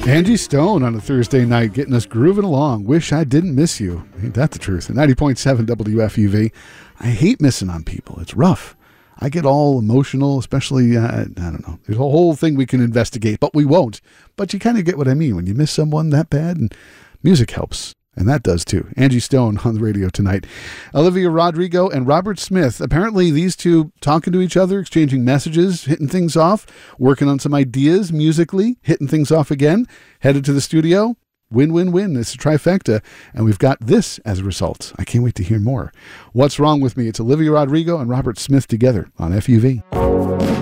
Angie Stone on a Thursday night, getting us grooving along. Wish I didn't miss you. Ain't that the truth? 90.7 WFUV. I hate missing on people. It's rough. I get all emotional, especially, I don't know. There's a whole thing we can investigate, but we won't. But you kind of get what I mean. When you miss someone that bad, and music helps. And that does too. Angie Stone on the radio tonight. Olivia Rodrigo and Robert Smith. Apparently these two talking to each other, exchanging messages, hitting things off, working on some ideas musically, hitting things off again, headed to the studio. Win, win, win. It's a trifecta. And we've got this as a result. I can't wait to hear more. What's Wrong With Me? It's Olivia Rodrigo and Robert Smith together on FUV.